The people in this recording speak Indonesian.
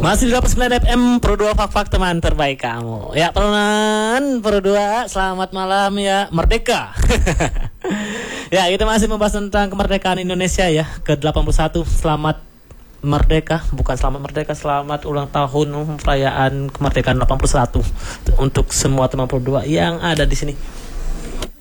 Masih di 89 FM Pro 2 Fak-Fak teman terbaik kamu. Ya teman Pro 2, selamat malam ya Merdeka. Ya kita masih membahas tentang kemerdekaan Indonesia ya ke-81. Selamat Merdeka, bukan selamat Merdeka, selamat ulang tahun perayaan kemerdekaan 81 untuk semua teman Pro 2 yang ada di sini.